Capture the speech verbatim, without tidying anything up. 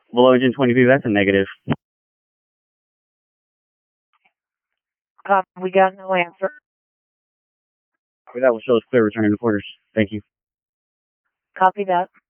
Below engine twenty-two, that's a negative. Copy, we got no answer. That will show us clear returning to quarters. Thank you. Copy that.